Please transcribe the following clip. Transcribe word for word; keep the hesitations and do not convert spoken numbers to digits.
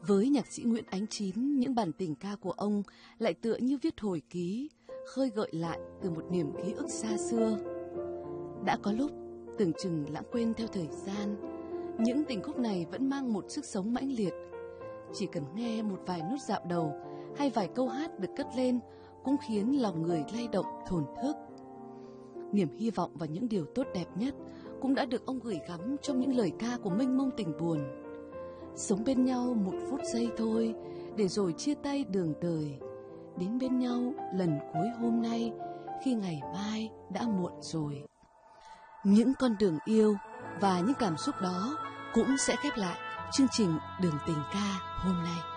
Với nhạc sĩ Nguyễn Ánh Chín, những bản tình ca của ông lại tựa như viết hồi ký, khơi gợi lại từ một niềm ký ức xa xưa. Đã có lúc tưởng chừng lãng quên theo thời gian, những tình khúc này vẫn mang một sức sống mãnh liệt. Chỉ cần nghe một vài nốt dạo đầu hay vài câu hát được cất lên cũng khiến lòng người lay động thổn thức. Niềm hy vọng và những điều tốt đẹp nhất cũng đã được ông gửi gắm trong những lời ca của mênh mông tình buồn. Sống bên nhau một phút giây thôi, để rồi chia tay đường đời. Đến bên nhau lần cuối hôm nay, khi ngày mai đã muộn rồi. Những con đường yêu và những cảm xúc đó cũng sẽ khép lại chương trình Đường Tình Ca hôm nay.